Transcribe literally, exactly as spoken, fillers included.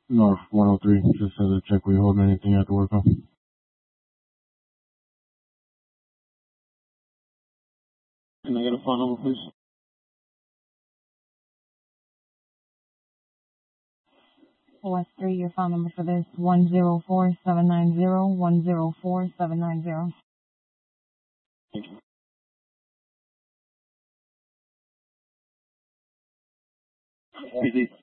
North one oh three. Just has a check. We holding anything you have to work on? Can I get a phone number, please? West three, your phone number for this, one zero four seven nine zero, one zero four seven nine zero. Thank you. Easy.